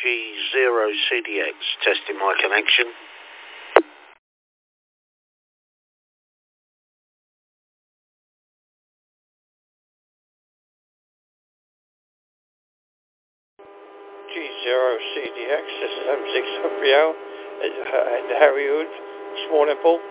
G0CDX, testing my connection. G0CDX, this is M6 Rio at Harrywood, small impulse.